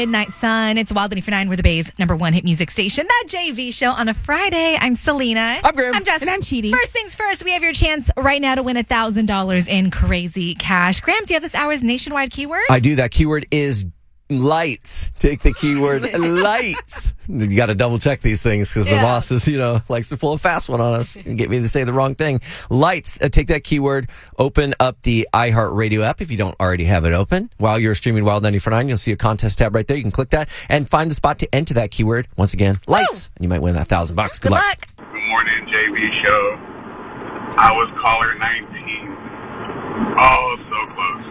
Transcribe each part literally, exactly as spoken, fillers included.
Midnight Sun. It's Wild ninety-four point nine. We're the Bay's number one hit music station. That J V show on a Friday. I'm Selena. I'm Graham. I'm Jess. And I'm Cheaty. First things first, we have your chance right now to win one thousand dollars in crazy cash. Graham, do you have this hour's nationwide keyword? I do. That keyword is lights. Take the keyword lights. You got to double check these things because Yeah. the boss is, you know, likes to pull a fast one on us and get me to say the wrong thing. Lights. Uh, take that keyword. Open up the iHeartRadio app if you don't already have it open. While you're streaming Wild ninety-four point nine, you'll see a contest tab right there. You can click that and find the spot to enter that keyword. Once again, lights. And you might win that thousand bucks. Good, Good luck. luck. Good morning, J V show. I was caller nineteen. Oh, so close.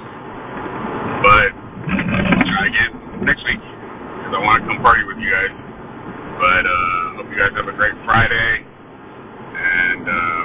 But I'll try again next week because I want to come party with you guys. But uh, hope you guys have a great Friday and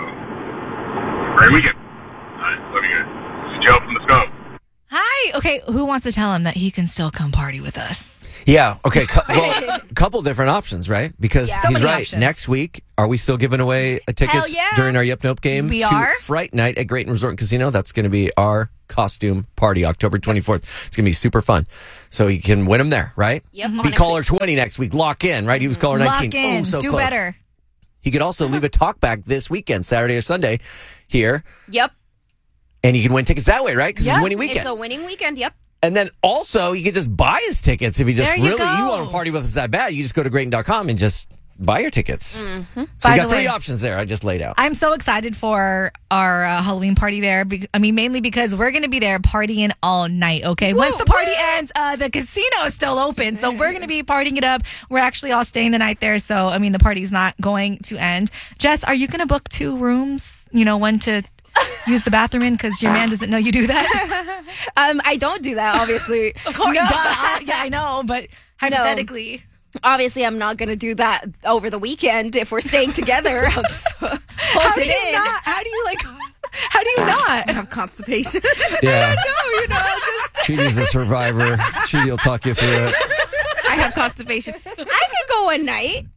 uh, great weekend. All right, love you guys. This is Joe from the Scope. Hi. Okay, who wants to tell him that he can still come party with us? Yeah. Okay. Co- well, a couple different options, right? Because Yeah. So he's many right. options. Next week, are we still giving away uh, tickets Hell yeah. during our Yep Nope game? We to are. Fright Night at Great Resort and Casino. That's going to be our costume party, October twenty-fourth. It's going to be super fun. So you can win them there, right? Yep. Be honestly. caller twenty next week. Lock in, right? He was caller nineteen. Lock in. Oh, so do close. better. He could also leave a talk back this weekend, Saturday or Sunday, here, Yep. and you can win tickets that way, right? Because Yeah. it's a winning weekend. It's a winning weekend. Yep. And then also, you can just buy his tickets if you just There you really go. you want to party with us that bad. You just go to Grayton dot com and just buy your tickets. Mm-hmm. So By you got the three way- options there. I just laid out. I'm so excited for our uh, Halloween party there. Be- I mean, mainly because we're going to be there partying all night, okay? Once the party ends, uh, the casino is still open. So we're going to be partying it up. We're actually all staying the night there. So, I mean, the party's not going to end. Jess, are you going to book two rooms? You know, one to use the bathroom in because your man doesn't know you do that? Um, I don't do that, obviously. Of course. No. Duh. Yeah, I know. But hypothetically. Obviously, I'm not going to do that over the weekend. If we're staying together, I'll just hold How do it you in. not? How do you, like, how do you not? I have constipation. Yeah. No, you know, just Cheaty's a survivor. Cheaty will talk you through it. I have constipation. I could go one night.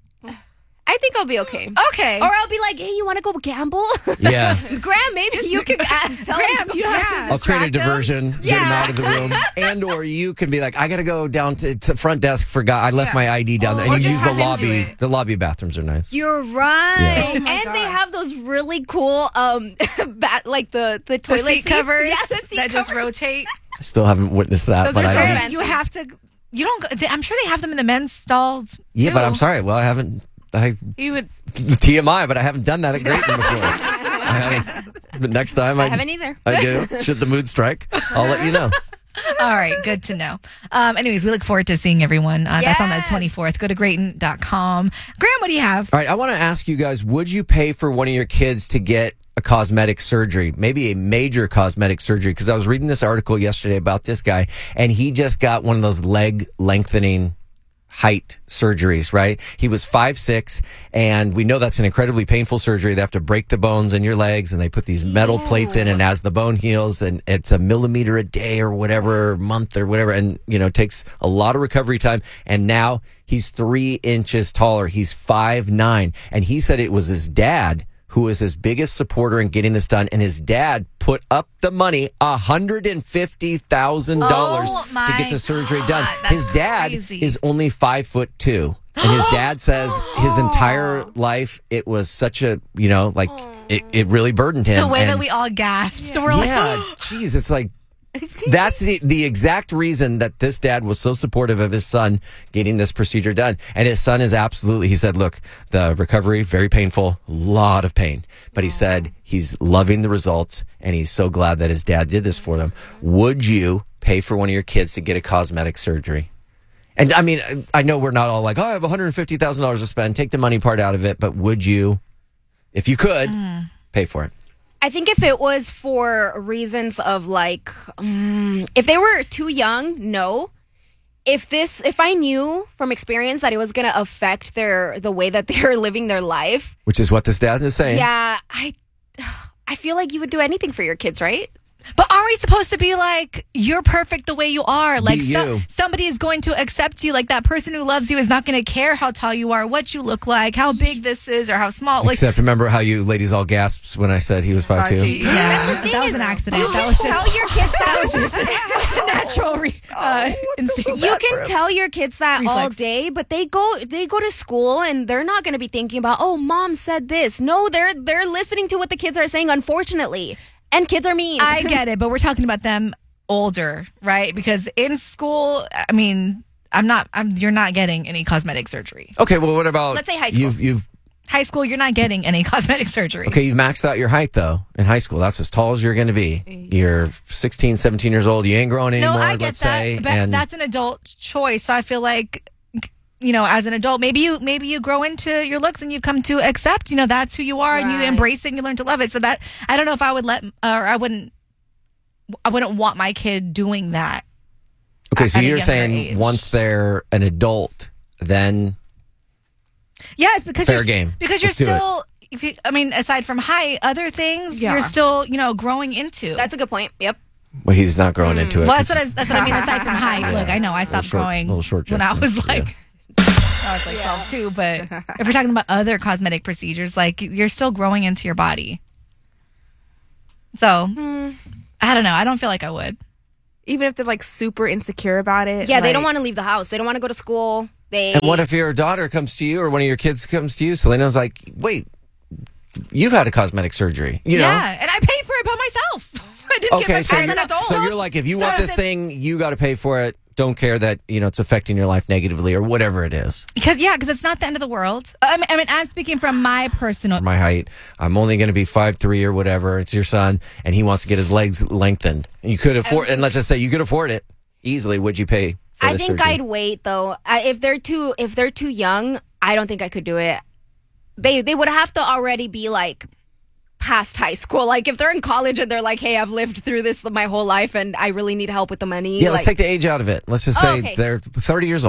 I think I'll be okay. Okay. Or I'll be like, hey, you want to go gamble? Yeah. Graham, maybe you could add, tell him Graham, to you go have to gamble. I'll create a distract them. diversion, get him out of the room. And or you can be like, I got to go down to, to front desk. Forgot. I left Yeah. my I D down there. Or And you just use the have him do lobby. it. The lobby bathrooms are nice. You're right. Yeah. Oh my and God. they have those really cool, um, bat, like the, the The toilet seat seats. covers Yeah, the seat that just covers. rotate. I still haven't witnessed that. Those but are I so need- fancy. You have to. You don't. go- I'm sure they have them in the men's stalls. Yeah, too. but I'm sorry. Well, I haven't. I You would. T M I, but I haven't done that at Grayton before. I haven't. But next time I, I haven't either. I do. Should the mood strike, I'll let you know. All right, good to know. Um, anyways, we look forward to seeing everyone. Uh, That's on the Yes. twenty-fourth. Go to Grayton dot com. Graham, what do you have? All right, I want to ask you guys, would you pay for one of your kids to get a cosmetic surgery, maybe a major cosmetic surgery? Because I was reading this article yesterday about this guy, and he just got one of those leg lengthening height surgeries, right? He was five six, and we know that's an incredibly painful surgery. They have to break the bones in your legs, and they put these metal plates in, and as the bone heals, then it's a millimeter a day or whatever, month or whatever, and, you know, it takes a lot of recovery time. And now he's three inches taller. He's five nine, and he said it was his dad who was his biggest supporter in getting this done, and his dad put up the money, one hundred fifty thousand dollars Oh, to my get the surgery God, done. that's His dad crazy. is only five foot two. And his dad says his entire life, it was such a, you know, like, it, it really burdened him. The way And- that we all gasped. We're yeah, like, geez, it's like, that's the, the exact reason that this dad was so supportive of his son getting this procedure done. And his son is absolutely, he said, look, the recovery, very painful, lot of pain. But he said he's loving the results and he's so glad that his dad did this for them. Would you pay for one of your kids to get a cosmetic surgery? And I mean, I know we're not all like, oh, I have one hundred fifty thousand dollars to spend. Take the money part out of it. But would you, if you could, pay for it? I think if it was for reasons of like, um, if they were too young, no. If this, if I knew from experience that it was going to affect their the way that they're living their life, Which is what this dad is saying. yeah, I, I feel like you would do anything for your kids, right? but aren't we supposed to be like, you're perfect the way you are? Like, so- you. somebody is going to accept you. Like, that person who loves you is not going to care how tall you are, what you look like, how big this is, or how small. Like, Except remember how you ladies all gasped when I said he was five two? yeah, that was an accident. That was just Tell your kids that that was just a natural re- uh, instinct. You can for him. tell your kids that all Reflex. day, but they go they go to school and they're not going to be thinking about, oh, mom said this. No, they're they're listening to what the kids are saying, unfortunately. And kids are mean. I get it, but we're talking about them older, right? Because in school, I mean, I'm not. I'm. You're not getting any cosmetic surgery. Okay, well, what about Let's say high school. You've you've High school, you're not getting any cosmetic surgery. okay, you've maxed out your height though in high school. That's as tall as you're going to be. You're sixteen, seventeen years old. You ain't growing No, anymore. I get let's that, say, but and that's an adult choice. So I feel like, you know, as an adult, maybe you maybe you grow into your looks and you come to accept, you know, that's who you are, and you Right. embrace it and you learn to love it. So that I don't know if I would let, or I wouldn't, I wouldn't want my kid doing that. okay. So at a you're younger saying age. once they're an adult, then Yeah, it's because Fair you're game. because you're Let's do it. still. if you- I mean, aside from height, other things Yeah. you're still, you know, growing into. That's a good point. Yep. well, he's not growing into it. well, that's 'cause what I, that's what I mean. Aside from height, look, I know I stopped short- growing little short when I jump, was yeah. like, I was like twelve too. But if we're talking about other cosmetic procedures, like you're still growing into your body. So Hmm. I don't know. I don't feel like I would. Even if they're like super insecure about it. Yeah, they don't like- want to leave the house. They don't want to go to school. They And what if your daughter comes to you or one of your kids comes to you? Selena's like, wait, you've had a cosmetic surgery. You know? Yeah, and I paid for it by myself. I didn't get Okay, my so as you're, an adult. so you're like, if you So want this then- thing, you got to pay for it. Don't care that, you know, it's affecting your life negatively or whatever it is. Because yeah, because it's not the end of the world. I mean, I mean, I'm speaking from my personal. My height, I'm only going to be five three or whatever. It's your son, and he wants to get his legs lengthened. You could afford, and let's just say you could afford it easily. Would you pay for I this think surgery? I'd wait though. I, if they're too if they're too young, I don't think I could do it. They they would have to already be like past high school. Like if they're in college and they're like, "Hey, I've lived through this my whole life and I really need help with the money." Yeah, let's like, take the age out of it. Let's just Oh, say okay. they're thirty years old.